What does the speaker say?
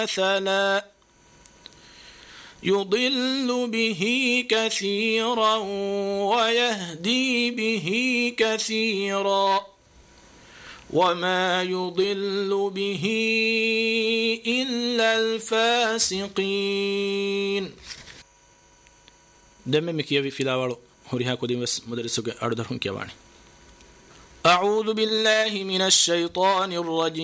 مثلا يضل به كثيرا ويهدي به كثيرا وما يضل به إلا الفاسقين. دم مكيوي في لاوالو هوريها كودي بس مدرسوك أردرهم كيواني. أعوذ بالله من الشيطان الرجيم.